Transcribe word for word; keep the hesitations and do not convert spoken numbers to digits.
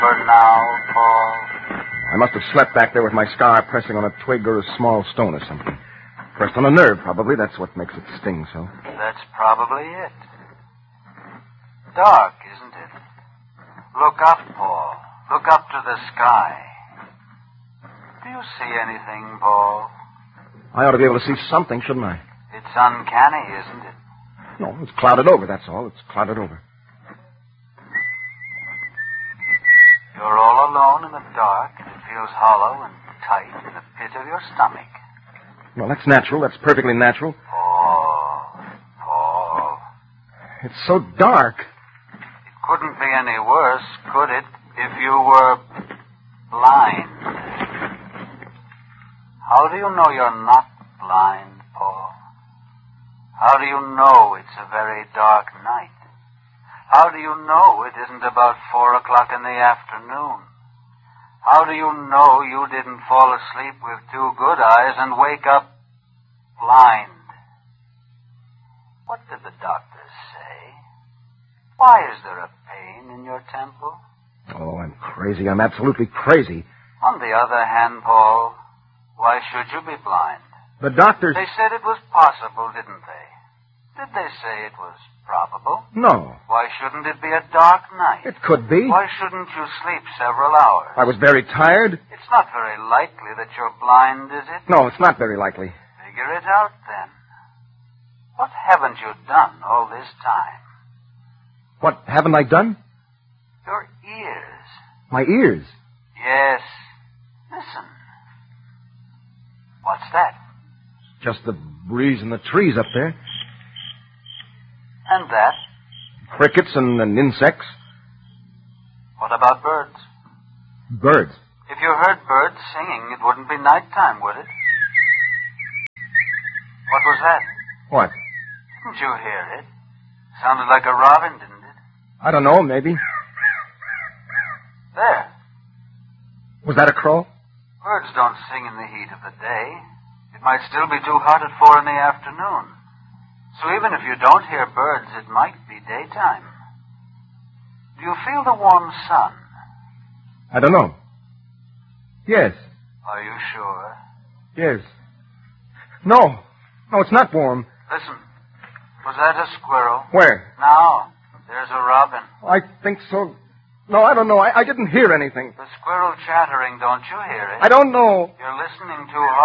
For now, Paul. I must have slept back there with my scar pressing on a twig or a small stone or something. Pressed on a nerve, probably. That's what makes it sting so. That's probably it. Dark, isn't it? Look up, Paul. Look up to the sky. Do you see anything, Paul? I ought to be able to see something, shouldn't I? It's uncanny, isn't it? No, it's clouded over, that's all. It's clouded over. You're all alone in the dark, and it feels hollow and tight in the pit of your stomach. Well, that's natural. That's perfectly natural. Paul, Paul. It's so dark. It couldn't be any worse, could it, if you were blind? How do you know you're not blind, Paul? How do you know it's a very dark night? How do you know it isn't about four o'clock in the afternoon? How do you know you didn't fall asleep with two good eyes and wake up blind? What did the doctors say? Why is there a pain in your temple? Oh, I'm crazy. I'm absolutely crazy. On the other hand, Paul, why should you be blind? The doctors... They said it was possible, didn't they? Did they say it was probable? No. Why shouldn't it be a dark night? It could be. Why shouldn't you sleep several hours? I was very tired. It's not very likely that you're blind, is it? No, it's not very likely. Figure it out, then. What haven't you done all this time? What haven't I done? Your ears. My ears? Yes. Listen. What's that? Just the breeze in the trees up there. And that? Crickets and, and insects. What about birds? Birds. If you heard birds singing, it wouldn't be nighttime, would it? What was that? What? Didn't you hear it? Sounded like a robin, didn't it? I don't know, maybe. There. Was that a crow? Birds don't sing in the heat of the day. It might still be too hot at four in the afternoon. So even if you don't hear birds, it might be daytime. Do you feel the warm sun? I don't know. Yes. Are you sure? Yes. No. No, it's not warm. Listen. Was that a squirrel? Where? Now. There's a robin. I think so. No, I don't know. I, I didn't hear anything. The squirrel chattering, don't you hear it? I don't know. You're listening too hard.